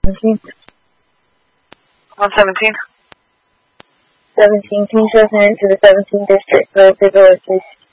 17. 117. 17, can you show us to the 17th District for St. Louis, please?